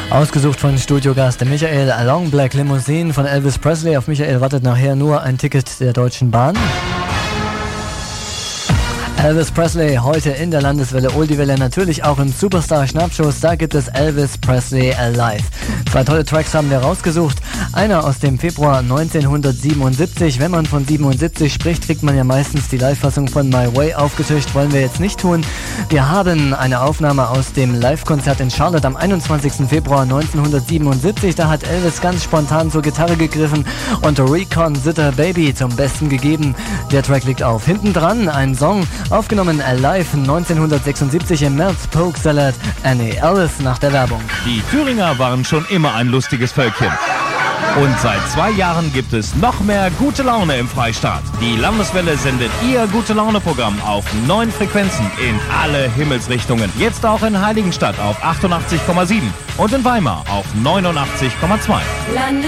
Ausgesucht von Studiogast Michael, A Long Black Limousine von Elvis Presley. Auf Michael wartet nachher nur ein Ticket der Deutschen Bahn. Elvis Presley heute in der Landeswelle Oldiewelle, natürlich auch im Superstar Schnappschuss, da gibt es Elvis Presley Alive. 2 tolle Tracks haben wir rausgesucht. Einer aus dem Februar 1977. Wenn man von 77 spricht, kriegt man ja meistens die Live-Fassung von My Way aufgetischt. Wollen wir jetzt nicht tun. Wir haben eine Aufnahme aus dem Live-Konzert in Charlotte am 21. Februar 1977. Da hat Elvis ganz spontan zur Gitarre gegriffen und Reconsider Baby zum Besten gegeben. Der Track liegt auf. Hinten dran ein Song, aufgenommen live 1976 im März, Poke Salad, Annie Ellis nach der Werbung. Die Thüringer waren schon immer ein lustiges Völkchen. Und seit 2 Jahren gibt es noch mehr gute Laune im Freistaat. Die Landeswelle sendet ihr Gute-Laune-Programm auf 9 Frequenzen in alle Himmelsrichtungen. Jetzt auch in Heiligenstadt auf 88,7 und in Weimar auf 89,2.